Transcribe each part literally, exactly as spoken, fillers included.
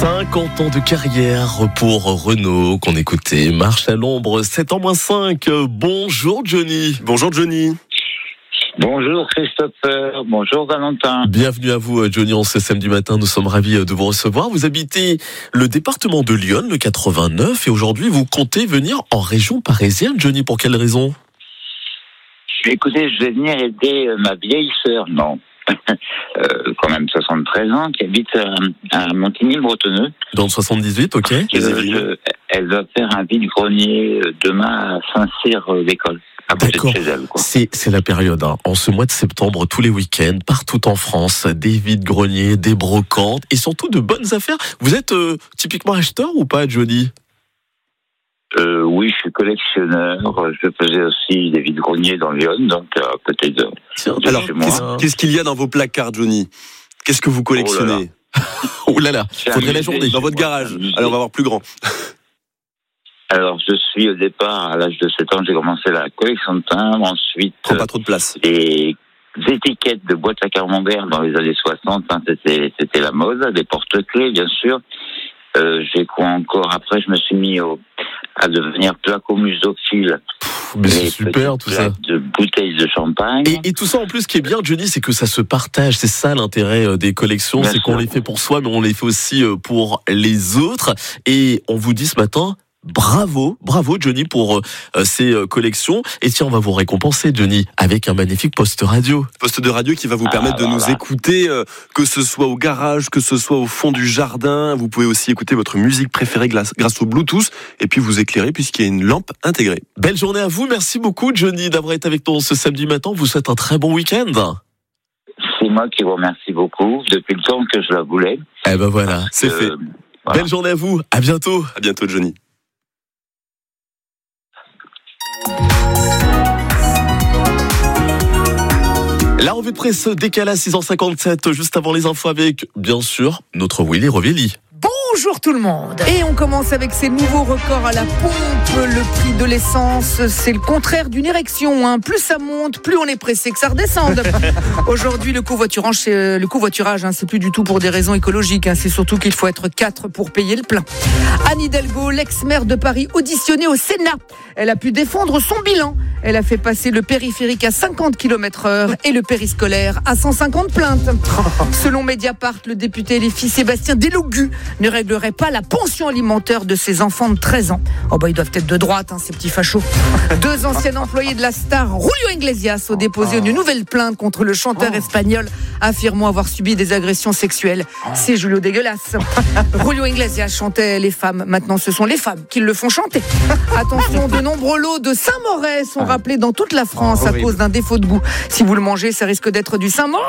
cinquante ans de carrière pour Renault qu'on écoutait. Marche à l'ombre, sept ans moins cinq. Bonjour Johnny. Bonjour Johnny. Bonjour Christopher, bonjour Valentin. Bienvenue à vous Johnny, en ce samedi matin, nous sommes ravis de vous recevoir. Vous habitez le département de Lyon, le quatre-vingt-neuf, et aujourd'hui vous comptez venir en région parisienne. Johnny, pour quelle raison ? Écoutez, je vais venir aider ma vieille sœur, non, euh, quand même soixante-treize ans, qui habite à, à Montigny-Bretonneux. Dans le soixante-dix-huit, ok. Euh, je, elle va faire un vide-grenier demain à Saint-Cyr-l'École. D'accord, c'est, c'est la période, hein. En ce mois de septembre, tous les week-ends, partout en France, des vides-greniers, des brocantes et surtout de bonnes affaires. Vous êtes euh, typiquement acheteur ou pas, Johnny ? euh, Oui, je suis collectionneur. Je faisais aussi des vides-greniers dans Lyon, donc euh, peut-être de, Tiens, de alors, chez moi. qu'est-ce, qu'est-ce qu'il y a dans vos placards, Johnny ? Qu'est-ce que vous collectionnez ? Oh là là, oh faudrait la journée. Dans votre garage. Allez, on va voir plus grand. Alors, je suis au départ, à l'âge de sept ans, j'ai commencé la collection de timbres. Ensuite, Prends pas trop de place. les étiquettes de boîtes à camembert dans les années soixante, hein, c'était, c'était la mode. Des porte-clés, bien sûr. Euh, j'ai quoi encore ? Après, je me suis mis au, à devenir placomusophile. Mais c'est super tout ça. De bouteilles de champagne. Et, et tout ça en plus, ce qui est bien, Johnny, c'est que ça se partage. C'est ça l'intérêt des collections, bien c'est sûr. Qu'on les fait pour soi, mais on les fait aussi pour les autres. Et on vous dit ce matin, bravo, bravo Johnny pour euh, ces euh, collections. Et tiens, on va vous récompenser, Johnny, avec un magnifique poste radio. Poste de radio qui va vous ah, permettre de voilà. nous écouter, euh, que ce soit au garage, que ce soit au fond du jardin. Vous pouvez aussi écouter votre musique préférée grâce, grâce au Bluetooth et puis vous éclairer puisqu'il y a une lampe intégrée. Belle journée à vous. Merci beaucoup, Johnny, d'avoir été avec nous ce samedi matin. Vous souhaite un très bon week-end. C'est moi qui vous remercie beaucoup depuis le temps que je la voulais. Eh ben voilà, c'est euh, fait. Voilà. Belle journée à vous. À bientôt. À bientôt, Johnny. La revue de presse décale à six heures cinquante-sept, juste avant les infos avec, bien sûr, notre Willy Revelli. Bonjour tout le monde. Et on commence avec ces nouveaux records à la pompe. Le prix de l'essence, c'est le contraire d'une érection, hein. Plus ça monte, plus on est pressé que ça redescende. Aujourd'hui, le covoiturage, c'est, le covoiturage, hein, c'est plus du tout pour des raisons écologiques, hein. C'est surtout qu'il faut être quatre pour payer le plein. Anne Hidalgo, l'ex-maire de Paris, auditionnée au Sénat. Elle a pu défendre son bilan. Elle a fait passer le périphérique à cinquante kilomètres heure et le périscolaire à cent cinquante plaintes. Selon Mediapart, le député L F I Sébastien Delougu ne réglerait pas la pension alimentaire de ses enfants de treize ans. Oh bah ils doivent être de droite, hein, ces petits fachos. Deux anciens employés de la star Julio Iglesias ont déposé une nouvelle plainte contre le chanteur espagnol, affirmant avoir subi des agressions sexuelles. C'est Julio dégueulasse. Julio Iglesias chantait les femmes, maintenant ce sont les femmes qui le font chanter. Attention, de nombreux lots de Saint-Morez sont rappelés dans toute la France à cause d'un défaut de goût. Si vous le mangez, ça risque d'être du Saint-Morez.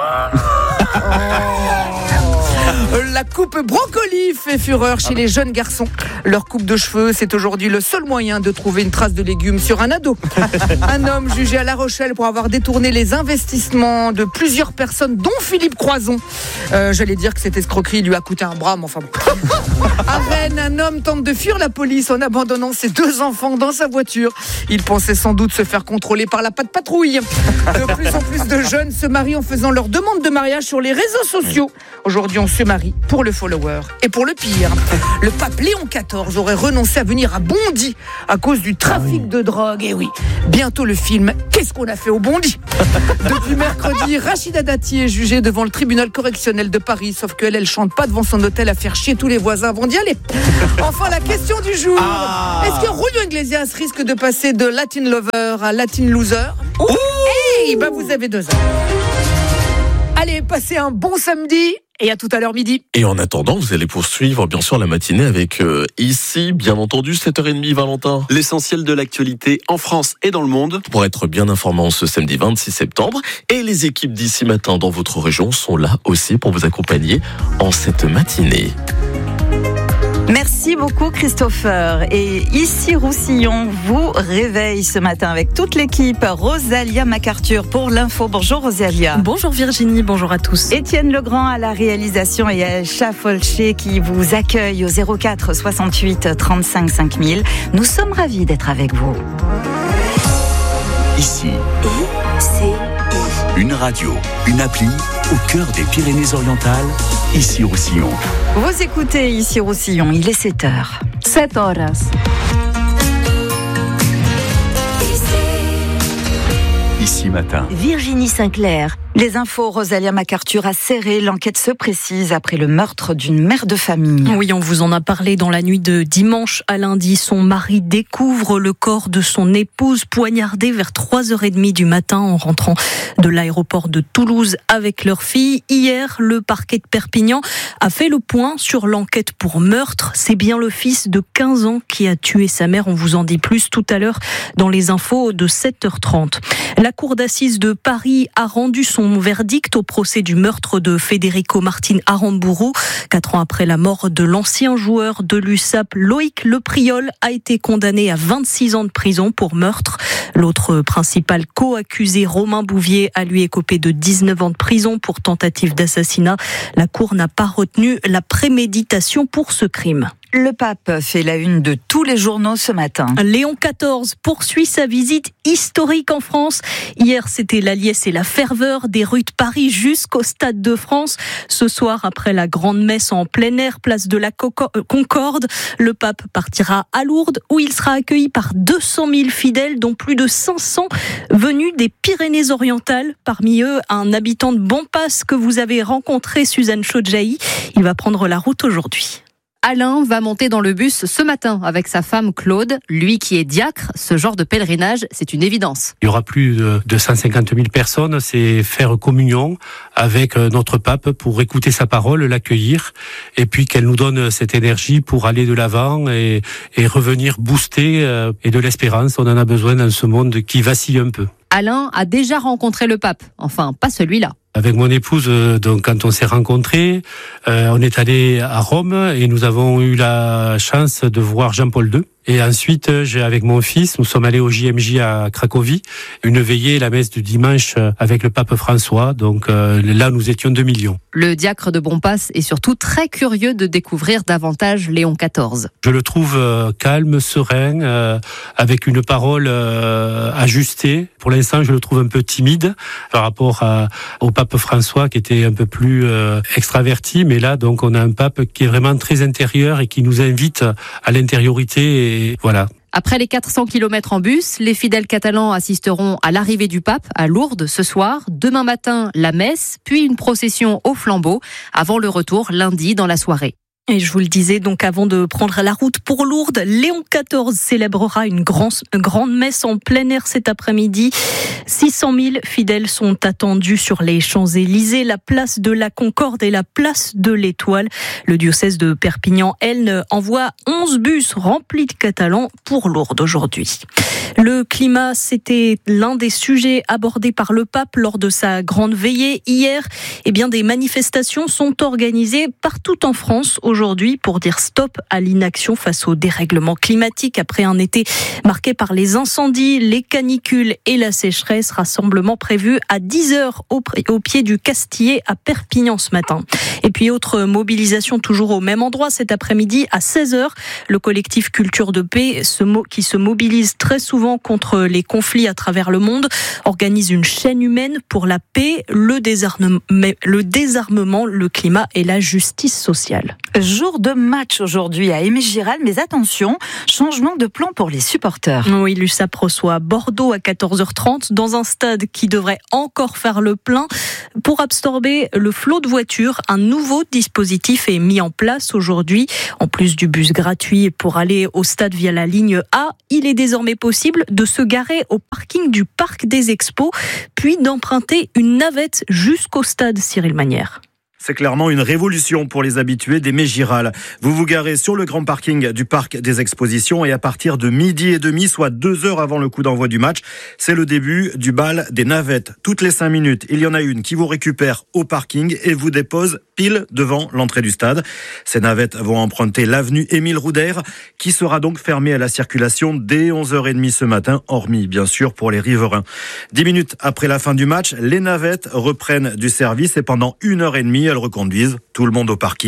La coupe brocoli fait fureur chez les jeunes garçons. Leur coupe de cheveux, c'est aujourd'hui le seul moyen de trouver une trace de légumes sur un ado. Un homme jugé à La Rochelle pour avoir détourné les investissements de plusieurs personnes, dont Philippe Croizon. Euh, j'allais dire que cette escroquerie lui a coûté un bras, mais enfin bon. À Rennes, un homme tente de fuir la police en abandonnant ses deux enfants dans sa voiture. Il pensait sans doute se faire contrôler par la patte patrouille. De plus en plus de jeunes se marient en faisant leur demande de mariage sur les réseaux sociaux. Aujourd'hui, on se marie pour le follower et pour le pire. Le pape Léon quatorze aurait renoncé à venir à Bondy à cause du trafic de drogue. Et oui, bientôt le film « Qu'est-ce qu'on a fait au Bondy ?» Depuis mercredi, Rachida Dati est jugée devant le tribunal correctionnel de Paris, sauf qu'elle, elle chante pas devant son hôtel à faire chier tous les voisins avant d'y aller. Enfin, la question du jour. Ah. Est-ce que Julio Iglesias risque de passer de Latin Lover à Latin Loser ? Eh ben, vous avez deux heures. Allez, passez un bon samedi. Et à tout à l'heure midi. Et en attendant, vous allez poursuivre bien sûr la matinée avec euh, ici, bien entendu, sept heures trente, Valentin. L'essentiel de l'actualité en France et dans le monde. Pour être bien informé ce samedi vingt-six septembre. Et les équipes d'ici matin dans votre région sont là aussi pour vous accompagner en cette matinée. Merci beaucoup Christopher. Et ici Roussillon vous réveille ce matin avec toute l'équipe. Rosalia MacArthur pour l'info. Bonjour Rosalia. Bonjour Virginie, bonjour à tous. Étienne Legrand à la réalisation et Elcha Folché qui vous accueille au zéro quatre soixante-huit trente-cinq cinq mille. Nous sommes ravis d'être avec vous. Ici. I, C, I. Une radio, une appli au cœur des Pyrénées-Orientales, ici Roussillon. Vous écoutez ici Roussillon, il est sept heures. sept horas. Ici matin. Virginie Sinclair. Les infos, Rosalia MacArthur a serré. L'enquête se précise après le meurtre d'une mère de famille. Oui, on vous en a parlé dans la nuit de dimanche à lundi. Son mari découvre le corps de son épouse poignardée vers trois heures trente du matin en rentrant de l'aéroport de Toulouse avec leur fille. Hier, le parquet de Perpignan a fait le point sur l'enquête pour meurtre. C'est bien le fils de quinze ans qui a tué sa mère. On vous en dit plus tout à l'heure dans les infos de sept heures trente. La cour d'assises de Paris a rendu son verdict au procès du meurtre de Federico Martin Aramburu. Quatre ans après la mort de l'ancien joueur de l'U S A P, Loïc Lepriol a été condamné à vingt-six ans de prison pour meurtre. L'autre principal co-accusé, Romain Bouvier, a lui écopé de dix-neuf ans de prison pour tentative d'assassinat. La cour n'a pas retenu la préméditation pour ce crime. Le pape fait la une de tous les journaux ce matin. Léon quatorze poursuit sa visite historique en France. Hier, c'était la liesse et la ferveur des rues de Paris jusqu'au Stade de France. Ce soir, après la grande messe en plein air, place de la Concorde, le pape partira à Lourdes où il sera accueilli par deux cent mille fidèles, dont plus de cinq cents venus des Pyrénées-Orientales. Parmi eux, un habitant de Bompas que vous avez rencontré, Suzanne Chodjaï. Il va prendre la route aujourd'hui. Alain va monter dans le bus ce matin avec sa femme Claude. Lui qui est diacre, ce genre de pèlerinage, c'est une évidence. Il y aura plus de cent cinquante mille personnes. C'est faire communion avec notre pape pour écouter sa parole, l'accueillir et puis qu'elle nous donne cette énergie pour aller de l'avant et, et revenir booster et de l'espérance. On en a besoin dans ce monde qui vacille un peu. Alain a déjà rencontré le pape. Enfin, pas celui-là. Avec mon épouse, donc quand on s'est rencontrés, euh, on est allé à Rome et nous avons eu la chance de voir Jean-Paul deux. Et ensuite, j'ai, avec mon fils, nous sommes allés au J M J à Cracovie, une veillée, la messe du dimanche avec le pape François. Donc euh, là, nous étions deux millions. Le diacre de Bompas est surtout très curieux de découvrir davantage Léon quatorze. Je le trouve euh, calme, serein, euh, avec une parole euh, ajustée. Pour l'instant, je le trouve un peu timide par rapport à, au pape François qui était un peu plus euh, extraverti. Mais là, donc, on a un pape qui est vraiment très intérieur et qui nous invite à l'intériorité. Et Et voilà. Après les quatre cents kilomètres en bus, les fidèles catalans assisteront à l'arrivée du pape à Lourdes ce soir. Demain matin, la messe, puis une procession au flambeau, avant le retour lundi dans la soirée. Et je vous le disais, donc avant de prendre la route pour Lourdes, Léon quatorze célébrera une, grand, une grande messe en plein air cet après-midi. six cent mille fidèles sont attendus sur les Champs-Élysées, la place de la Concorde et la place de l'Étoile. Le diocèse de Perpignan-Elne envoie onze bus remplis de Catalans pour Lourdes aujourd'hui. Le climat, c'était l'un des sujets abordés par le pape lors de sa grande veillée hier. Eh bien, des manifestations sont organisées partout en France aujourd'hui pour dire stop à l'inaction face au dérèglement climatique après un été marqué par les incendies, les canicules et la sécheresse. Rassemblement prévu à dix heures au, au pied du Castillet à Perpignan ce matin. Et puis autre mobilisation toujours au même endroit cet après-midi à seize heures. Le collectif Culture de Paix ce mot, qui se mobilise très souvent contre les conflits à travers le monde organise une chaîne humaine pour la paix, le désarmement, le, désarmement, le climat et la justice sociale. Jour de match aujourd'hui à Aimé-Giral, mais attention, changement de plan pour les supporters. Oui, l'U S A P reçoit Bordeaux à quatorze heures trente dans un stade qui devrait encore faire le plein. Pour absorber le flot de voitures, un nouveau dispositif est mis en place aujourd'hui. En plus du bus gratuit pour aller au stade via la ligne A, il est désormais possible de se garer au parking du Parc des Expos, puis d'emprunter une navette jusqu'au stade Cyril Magnière. C'est clairement une révolution pour les habitués d'Aimé-Giral. Vous vous garez sur le grand parking du Parc des Expositions et à partir de midi et demi, soit deux heures avant le coup d'envoi du match, c'est le début du bal des navettes. Toutes les cinq minutes, il y en a une qui vous récupère au parking et vous dépose pile devant l'entrée du stade. Ces navettes vont emprunter l'avenue Émile Roudère qui sera donc fermée à la circulation dès onze heures trente ce matin, hormis bien sûr pour les riverains. Dix minutes après la fin du match, les navettes reprennent du service et pendant une heure et demie, elles reconduisent tout le monde au parking.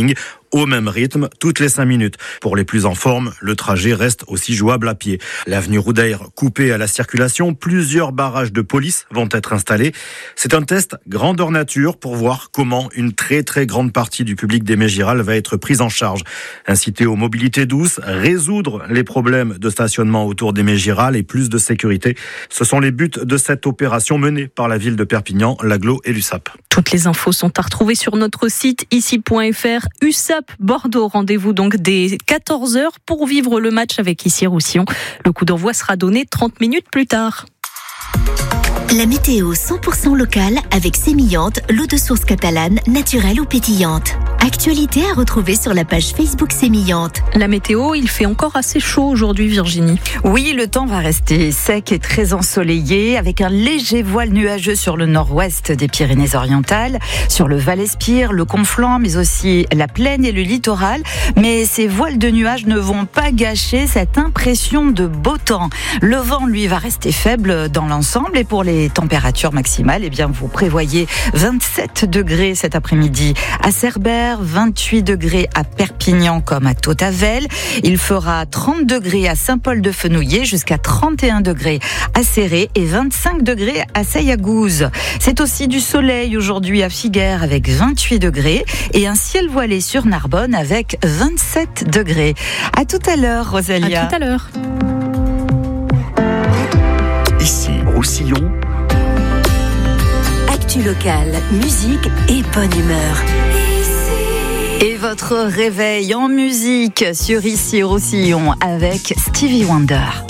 au même rythme toutes les cinq minutes. Pour les plus en forme, le trajet reste aussi jouable à pied. L'avenue Roudaire coupée à la circulation, plusieurs barrages de police vont être installés. C'est un test grandeur nature pour voir comment une très très grande partie du public des Mégirales va être prise en charge. Inciter aux mobilités douces, résoudre les problèmes de stationnement autour des Mégirales et plus de sécurité. Ce sont les buts de cette opération menée par la ville de Perpignan, l'Agglo et l'U S A P. Toutes les infos sont à retrouver sur notre site ici point f r. U S A P Bordeaux, rendez-vous donc dès quatorze heures pour vivre le match avec Ici Roussillon. Le coup d'envoi sera donné trente minutes plus tard. La météo cent pour cent locale avec Sémillante, l'eau de source catalane, naturelle ou pétillante. Actualité à retrouver sur la page Facebook Sémillante. La météo, il fait encore assez chaud aujourd'hui, Virginie. Oui, le temps va rester sec et très ensoleillé avec un léger voile nuageux sur le nord-ouest des Pyrénées-Orientales, sur le Val-Espire, le Conflent, mais aussi la plaine et le littoral. Mais ces voiles de nuages ne vont pas gâcher cette impression de beau temps. Le vent, lui, va rester faible dans l'ensemble et pour les températures maximales, eh bien, vous prévoyez vingt-sept degrés cet après-midi à Cerbère, vingt-huit degrés à Perpignan comme à Tautavel. Il fera trente degrés à Saint-Paul-de-Fenouillet jusqu'à trente et un degrés à Céré et vingt-cinq degrés à Saillagouze. C'est aussi du soleil aujourd'hui à Figueres avec vingt-huit degrés et un ciel voilé sur Narbonne avec vingt-sept degrés. À tout à l'heure, Rosalia. À tout à l'heure. Ici, Roussillon. Actu locale, musique et bonne humeur. Et votre réveil en musique sur Ici Roussillon avec Stevie Wonder.